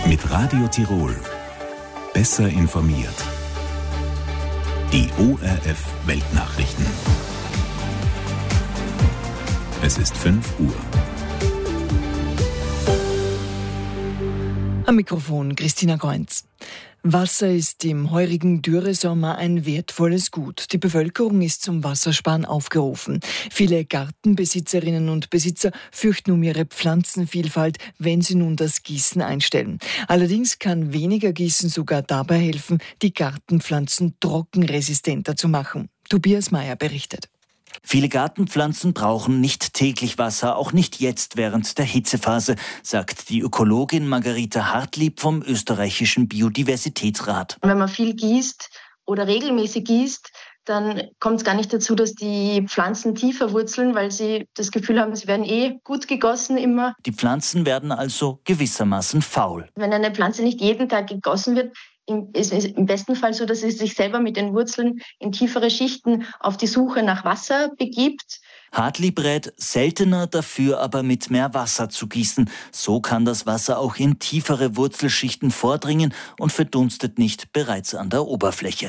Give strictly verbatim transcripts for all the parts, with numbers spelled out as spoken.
Mit Radio Tirol. Besser informiert. Die O R F Weltnachrichten. Es ist fünf Uhr. Am Mikrofon Christina Kreunz. Wasser ist im heurigen Dürresommer ein wertvolles Gut. Die Bevölkerung ist zum Wassersparen aufgerufen. Viele Gartenbesitzerinnen und Besitzer fürchten um ihre Pflanzenvielfalt, wenn sie nun das Gießen einstellen. Allerdings kann weniger Gießen sogar dabei helfen, die Gartenpflanzen trockenresistenter zu machen. Tobias Meyer berichtet. Viele Gartenpflanzen brauchen nicht täglich Wasser, auch nicht jetzt während der Hitzephase, sagt die Ökologin Margarita Hartlieb vom österreichischen Biodiversitätsrat. Wenn man viel gießt oder regelmäßig gießt, dann kommt es gar nicht dazu, dass die Pflanzen tiefer wurzeln, weil sie das Gefühl haben, sie werden eh gut gegossen immer. Die Pflanzen werden also gewissermaßen faul. Wenn eine Pflanze nicht jeden Tag gegossen wird, ist es im besten Fall so, dass sie sich selber mit den Wurzeln in tiefere Schichten auf die Suche nach Wasser begibt. Hartlieb rät, seltener dafür aber mit mehr Wasser zu gießen. So kann das Wasser auch in tiefere Wurzelschichten vordringen und verdunstet nicht bereits an der Oberfläche.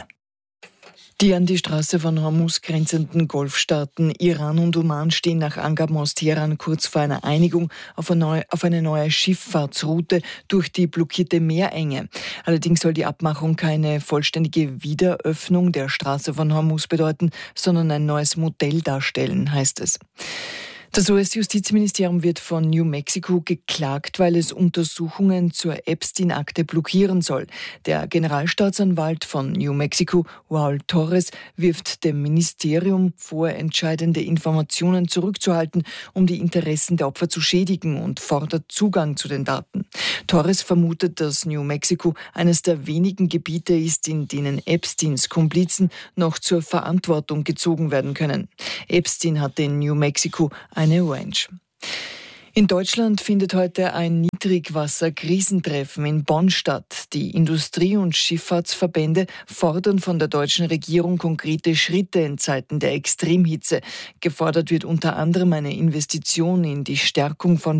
Die an die Straße von Hormuz grenzenden Golfstaaten Iran und Oman stehen nach Angaben aus Teheran kurz vor einer Einigung auf eine, neue, auf eine neue Schifffahrtsroute durch die blockierte Meerenge. Allerdings soll die Abmachung keine vollständige Wiederöffnung der Straße von Hormuz bedeuten, sondern ein neues Modell darstellen, heißt es. Das U S-Justizministerium wird von New Mexico geklagt, weil es Untersuchungen zur Epstein-Akte blockieren soll. Der Generalstaatsanwalt von New Mexico, Raul Torres, wirft dem Ministerium vor, entscheidende Informationen zurückzuhalten, um die Interessen der Opfer zu schädigen, und fordert Zugang zu den Daten. Torres vermutet, dass New Mexico eines der wenigen Gebiete ist, in denen Epsteins Komplizen noch zur Verantwortung gezogen werden können. Epstein hatte in New Mexico eine Ranch. In Deutschland findet heute ein Niedrigwasser-Krisentreffen in Bonn statt. Die Industrie- und Schifffahrtsverbände fordern von der deutschen Regierung konkrete Schritte in Zeiten der Extremhitze. Gefordert wird unter anderem eine Investition in die Stärkung von